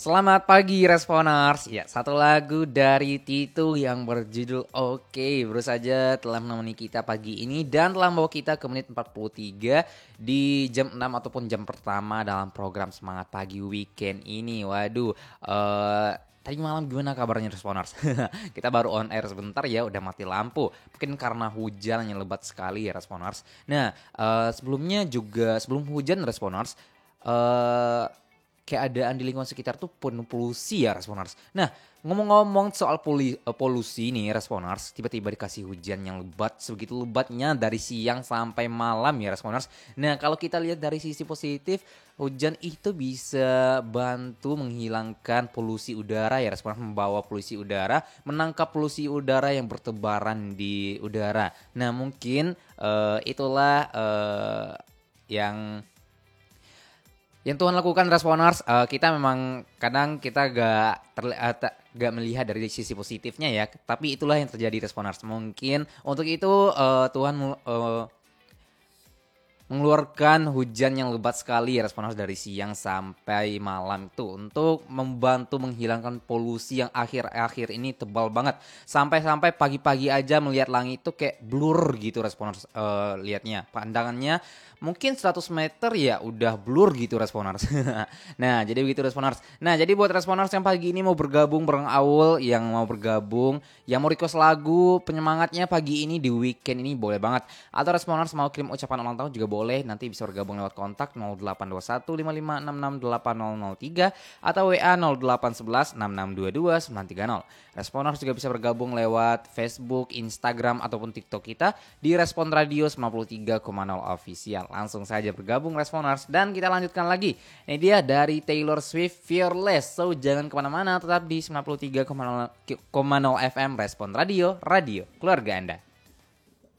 Selamat pagi Responers. Ya, satu lagu dari Tito yang berjudul Oke baru saja telah menemani kita pagi ini dan telah membawa kita ke menit 43 di jam 6 ataupun jam pertama dalam program Semangat Pagi Weekend ini. Waduh, tadi malam gimana kabarnya Responers? Kita baru on air sebentar ya, udah mati lampu. Mungkin karena hujan yang lebat sekali ya Responers. Nah, sebelum hujan Responers, eh keadaan di lingkungan sekitar tuh penuh polusi ya Responers. Nah, ngomong-ngomong soal polusi nih Responers, tiba-tiba dikasih hujan yang lebat, sebegitu lebatnya dari siang sampai malam ya Responers. Nah, kalau kita lihat dari sisi positif, hujan itu bisa bantu menghilangkan polusi udara ya Responers, membawa polusi udara, menangkap polusi udara yang bertebaran di udara. Nah, mungkin itulah yang Tuhan lakukan Responers. Kita memang kadang kita gak melihat dari sisi positifnya ya, tapi itulah yang terjadi Responers. Mungkin untuk itu Tuhan mengeluarkan hujan yang lebat sekali ya Responers dari siang sampai malam itu untuk membantu menghilangkan polusi yang akhir-akhir ini tebal banget. Sampai-sampai pagi-pagi aja melihat langit itu kayak blur gitu Responers, lihatnya. Pandangannya mungkin 100 meter ya udah blur gitu Responers. Nah, jadi begitu Responers. Nah, jadi buat Responers yang pagi ini mau bergabung bareng Aul, yang mau request lagu penyemangatnya pagi ini di weekend ini boleh banget. Atau Responers mau kirim ucapan ulang tahun juga boleh, nanti bisa bergabung lewat kontak 082155668003 atau WA 08116622 Responers juga bisa bergabung lewat Facebook, Instagram ataupun TikTok kita di Respon Radio 93,0 Official. Langsung saja bergabung Responers dan kita lanjutkan lagi. Ini dia dari Taylor Swift Fearless. So jangan kemana-mana, tetap di 93,0 FM Respon Radio, radio keluarga Anda.